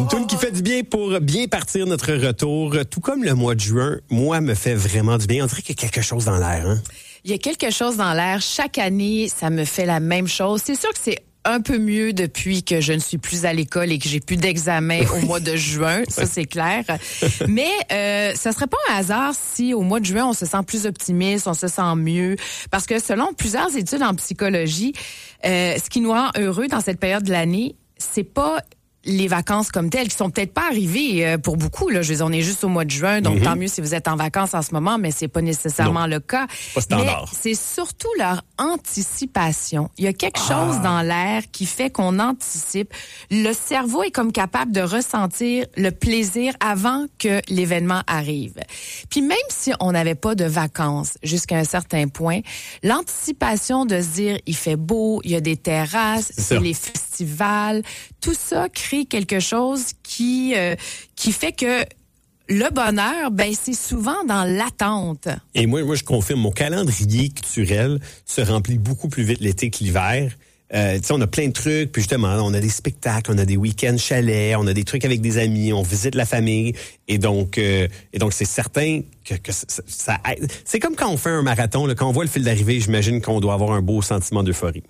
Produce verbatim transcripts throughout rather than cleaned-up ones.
Une toune qui fait du bien pour bien partir notre retour. Tout comme le mois de juin, moi, me fait vraiment du bien. On dirait qu'il y a quelque chose dans l'air, hein? Il y a quelque chose dans l'air. Chaque année, ça me fait la même chose. C'est sûr que c'est un peu mieux depuis que je ne suis plus à l'école et que j'ai plus d'examen au mois de juin. Ça, c'est clair. Mais euh, ça serait pas un hasard si au mois de juin, on se sent plus optimiste, on se sent mieux. Parce que selon plusieurs études en psychologie, euh, ce qui nous rend heureux dans cette période de l'année, c'est pas les vacances comme telles, qui sont peut-être pas arrivées euh, pour beaucoup. Là, je veux dire, on est juste au mois de juin, donc mm-hmm. tant mieux si vous êtes en vacances en ce moment, mais c'est pas nécessairement non, le cas. Pas standard. Mais c'est surtout leur anticipation. Il y a quelque ah. chose dans l'air qui fait qu'on anticipe. Le cerveau est comme capable de ressentir le plaisir avant que l'événement arrive. Puis même si on n'avait pas de vacances jusqu'à un certain point, l'anticipation de se dire il fait beau, il y a des terrasses, c'est, c'est les festivals, tout ça crée quelque chose qui euh, qui fait que le bonheur, ben c'est souvent dans l'attente. Et moi, moi je confirme, mon calendrier culturel se remplit beaucoup plus vite l'été que l'hiver. Euh, tu sais, on a plein de trucs, puis justement, on a des spectacles, on a des week-ends chalets, on a des trucs avec des amis, on visite la famille, et donc, euh, et donc c'est certain que, que ça, ça aide. C'est comme quand on fait un marathon, là, quand on voit le fil d'arrivée, j'imagine qu'on doit avoir un beau sentiment d'euphorie.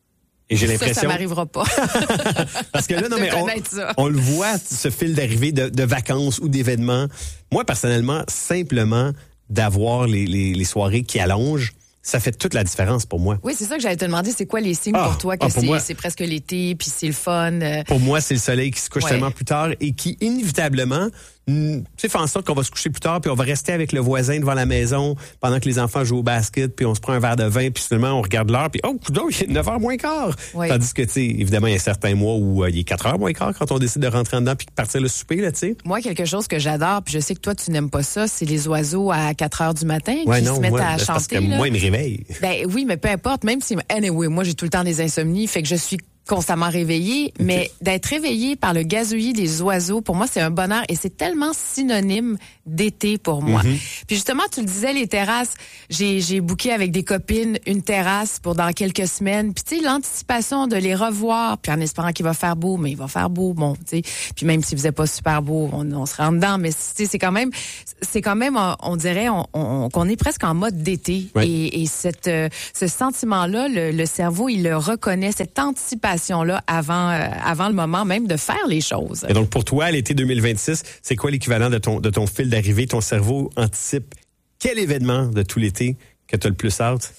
Et j'ai l'impression. Ça, ça m'arrivera pas. Parce que là, non, mais on, on le voit, ce fil d'arrivée de, de vacances ou d'événements. Moi, personnellement, simplement d'avoir les, les, les soirées qui allongent, ça fait toute la différence pour moi. Oui, c'est ça que j'allais te demander. C'est quoi les signes ah, pour toi que ah, pour c'est, moi, c'est presque l'été, puis c'est le fun? Euh... Pour moi, c'est le soleil qui se couche ouais. tellement plus tard et qui, inévitablement, tu sais, fait en sorte qu'on va se coucher plus tard, puis on va rester avec le voisin devant la maison pendant que les enfants jouent au basket, puis on se prend un verre de vin, puis finalement, on regarde l'heure, puis oh, coudonc, il est neuf heures moins quart. Oui. Tandis que, tu sais, évidemment, il y a certains mois où euh, il est quatre heures moins quart quand on décide de rentrer dedans puis de partir le souper, là, tu sais. Moi, quelque chose que j'adore, puis je sais que toi, tu n'aimes pas ça, c'est les oiseaux à quatre heures du matin ouais, qui non, se mettent moi, à chanter. chanter. Parce que là. moi, ils me réveillent. Ben oui, mais peu importe, même si, anyway, moi, j'ai tout le temps des insomnies, fait que je suis constamment réveillée, okay. mais d'être réveillée par le gazouillis des oiseaux, pour moi, c'est un bonheur et c'est tellement synonyme d'été pour moi. Mm-hmm. Puis justement, tu le disais, les terrasses, j'ai, j'ai booké avec des copines une terrasse pour dans quelques semaines. Puis tu sais, l'anticipation de les revoir, puis en espérant qu'il va faire beau, mais il va faire beau, bon, tu sais. Puis même s'il faisait pas super beau, on, on se rend dedans, mais tu sais, c'est quand même, c'est quand même, on, on dirait, on, on, qu'on est presque en mode d'été. Ouais. Et, et cette, euh, ce sentiment-là, le, le cerveau, il le reconnaît, cette anticipation là avant euh, avant le moment même de faire les choses. Et donc pour toi, l'été deux mille vingt-six, c'est quoi l'équivalent de ton de ton fil d'arrivée? Ton cerveau anticipe quel événement de tout l'été que tu as le plus hâte?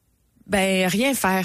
Ben rien faire.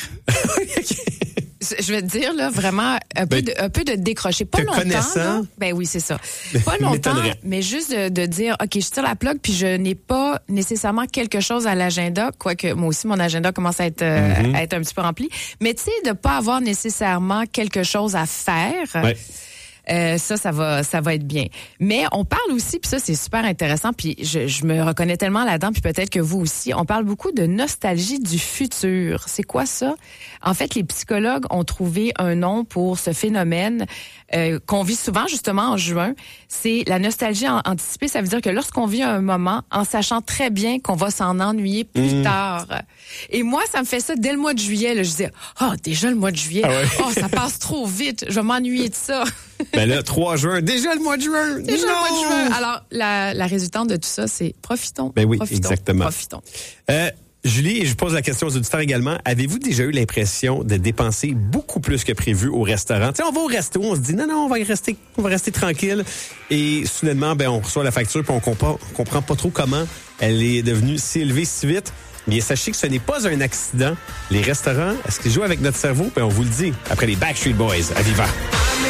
Je vais te dire là vraiment un peu ben, de un peu de décrocher, pas longtemps là. Ben oui, c'est ça. Pas longtemps, mais juste de, de dire OK, je tire la plug puis je n'ai pas nécessairement quelque chose à l'agenda, quoique moi aussi mon agenda commence à être euh, mm-hmm. à être un petit peu rempli, mais tu sais de pas avoir nécessairement quelque chose à faire. Ouais. Euh, ça, ça va, ça va être bien. Mais on parle aussi, puis ça, c'est super intéressant, puis je, je me reconnais tellement là-dedans, puis peut-être que vous aussi, on parle beaucoup de nostalgie du futur. C'est quoi ça? En fait, les psychologues ont trouvé un nom pour ce phénomène euh, qu'on vit souvent, justement, en juin. C'est la nostalgie anticipée. Ça veut dire que lorsqu'on vit un moment, en sachant très bien qu'on va s'en ennuyer plus mmh. tard. Et moi, ça me fait ça dès le mois de juillet. Là, je disais, oh, déjà le mois de juillet, ah ouais. oh, ça passe trop vite, je vais m'ennuyer de ça. Ben là, trois juin, déjà le mois de juin. Déjà non! le mois de juin. Alors, la, la résultante de tout ça, c'est profitons. Ben oui, profitons, exactement. Profitons. Euh, Julie, et je pose la question aux auditeurs également, avez-vous déjà eu l'impression de dépenser beaucoup plus que prévu au restaurant? Tu sais, on va au resto, on se dit, non, non, on va rester, on va rester tranquille. Et soudainement, ben, on reçoit la facture puis on comprend, on comprend pas trop comment elle est devenue si élevée si vite. Mais sachez que ce n'est pas un accident. Les restaurants, est-ce qu'ils jouent avec notre cerveau? Ben, on vous le dit après les Backstreet Boys à Viva.